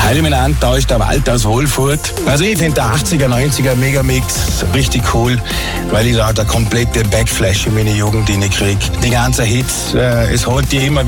Hallo miteinander, da ist der Walter aus Wohlfurt. Also ich finde der 80er, 90er Megamix richtig cool, weil ich da der komplette Backflash in meine Jugend kriege. Die ganzen Hits, es holt die immer